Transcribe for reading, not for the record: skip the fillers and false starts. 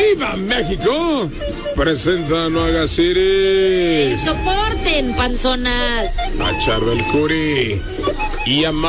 ¡Viva México! Presenta No Hagas Iris. Soporten, panzonas. A Charbel Curry y a